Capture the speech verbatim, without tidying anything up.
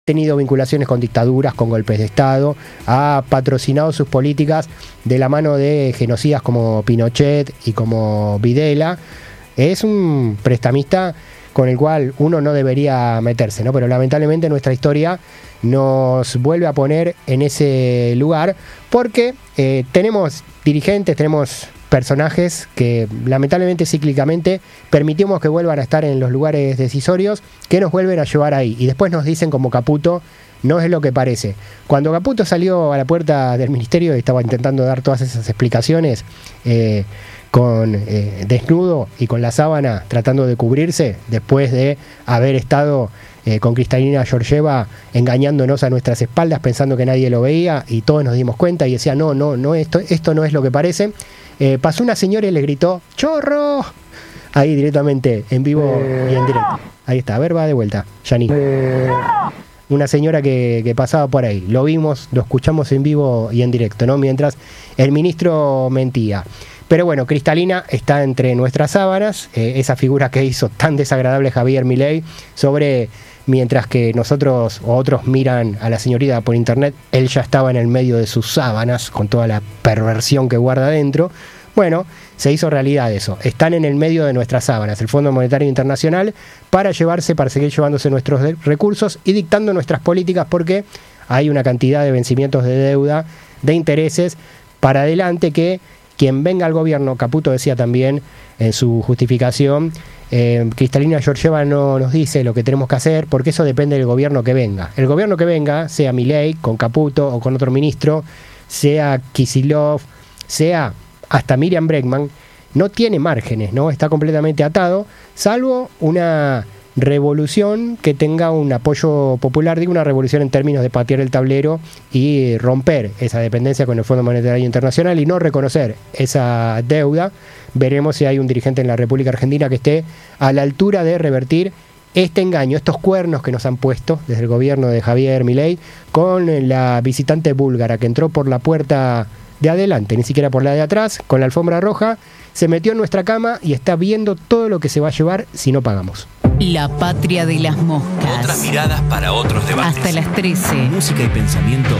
tenido vinculaciones con dictaduras, con golpes de Estado, ha patrocinado sus políticas de la mano de genocidas como Pinochet y como Videla. Es un prestamista con el cual uno no debería meterse, ¿no? Pero lamentablemente nuestra historia nos vuelve a poner en ese lugar porque eh, tenemos dirigentes, tenemos personajes que lamentablemente cíclicamente permitimos que vuelvan a estar en los lugares decisorios, que nos vuelven a llevar ahí y después nos dicen como Caputo, no es lo que parece. Cuando Caputo salió a la puerta del ministerio y estaba intentando dar todas esas explicaciones eh, con eh, desnudo y con la sábana tratando de cubrirse después de haber estado eh, con Cristalina Georgieva engañándonos a nuestras espaldas pensando que nadie lo veía y todos nos dimos cuenta y decía no, no, no, esto, esto no es lo que parece. Eh, pasó una señora y le gritó ¡chorro! Ahí directamente, en vivo eh, y en directo. Ahí está, a ver, va de vuelta, Yani. Eh, una señora que, que pasaba por ahí. Lo vimos, lo escuchamos en vivo y en directo, ¿no? Mientras el ministro mentía. Pero bueno, Cristalina está entre nuestras sábanas, eh, esa figura que hizo tan desagradable Javier Milei sobre... Mientras que nosotros o otros miran a la señorita por internet, él ya estaba en el medio de sus sábanas con toda la perversión que guarda dentro. Bueno, se hizo realidad eso. Están en el medio de nuestras sábanas, el Fondo Monetario Internacional, para llevarse, para seguir llevándose nuestros de- recursos y dictando nuestras políticas porque hay una cantidad de vencimientos de deuda, de intereses para adelante que quien venga al gobierno, Caputo decía también en su justificación, eh, Cristalina Georgieva no nos dice lo que tenemos que hacer porque eso depende del gobierno que venga. El gobierno que venga, sea Milei, con Caputo o con otro ministro, sea Kicillof, sea hasta Miriam Bregman, no tiene márgenes, ¿no? Está completamente atado, salvo una revolución que tenga un apoyo popular, digo una revolución en términos de patear el tablero y romper esa dependencia con el Fondo Monetario Internacional y no reconocer esa deuda. Veremos si hay un dirigente en la República Argentina que esté a la altura de revertir este engaño, estos cuernos que nos han puesto desde el gobierno de Javier Milei con la visitante búlgara que entró por la puerta de adelante, ni siquiera por la de atrás, con la alfombra roja, se metió en nuestra cama y está viendo todo lo que se va a llevar si no pagamos. La patria de las moscas. Otras miradas para otros debates. Hasta las trece. Música y pensamiento